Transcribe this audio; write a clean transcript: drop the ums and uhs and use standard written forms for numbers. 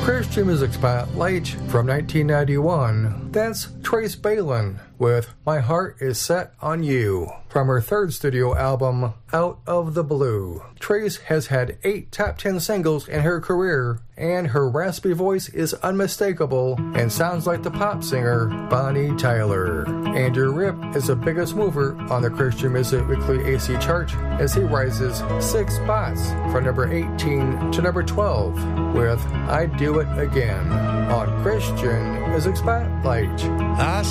Christian Music Spotlight from 1991. That's Trace Balin with My Heart Is Set on You from her third studio album, Out of the Blue. Trace has had 8 top 10 singles in her career, and her raspy voice is unmistakable and sounds like the pop singer Bonnie Tyler. Andrew Ripp is the biggest mover on the Christian Music Weekly AC chart as he rises 6 spots from number 18 to number 12 with I Do It Again on Christian Music Spotlight.